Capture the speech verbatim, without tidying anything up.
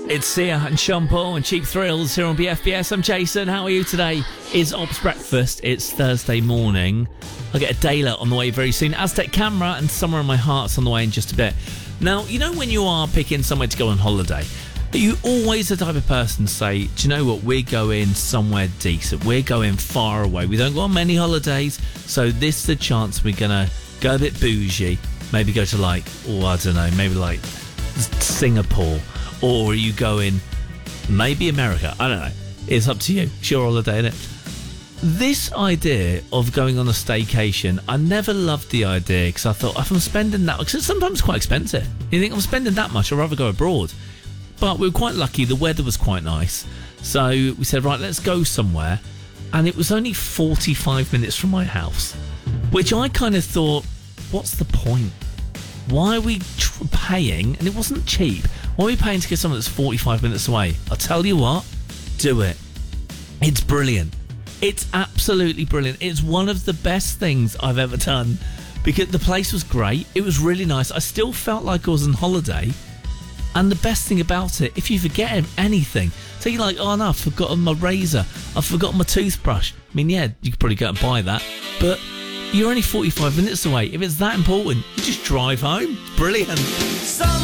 It's Sia and Sean Paul and Cheap Thrills here on B F B S. I'm Jason. How are you today? It's Ops Breakfast. It's Thursday morning. I'll get a daylight on the way very soon. Aztec Camera and Somewhere in My Heart's on the way in just a bit. Now, you know when you are picking somewhere to go on holiday, are you always the type of person to say, do you know what, we're going somewhere decent. We're going far away. We don't go on many holidays, so this is the chance we're going to go a bit bougie. Maybe go to like, oh, I don't know, maybe like Singapore. Or are you going maybe America? I don't know. It's up to you. It's your holiday, isn't it? This idea of going on a staycation, I never loved the idea because I thought if I'm spending that, because it's sometimes quite expensive. You think I'm spending that much, I'd rather go abroad. But we were quite lucky. The weather was quite nice. So we said, right, let's go somewhere. And it was only forty-five minutes from my house, which I kind of thought, what's the point? Why are we tr- paying? And it wasn't cheap. Why are we paying to get something that's forty-five minutes away? I'll tell you what, do it. It's brilliant. It's absolutely brilliant. It's one of the best things I've ever done because the place was great. It was really nice. I still felt like I was on holiday. And the best thing about it, if you forget anything, so you're like, oh no, I've forgotten my razor. I've forgotten my toothbrush. I mean, yeah, you could probably go and buy that. But you're only forty-five minutes away. If it's that important, you just drive home. It's brilliant. Some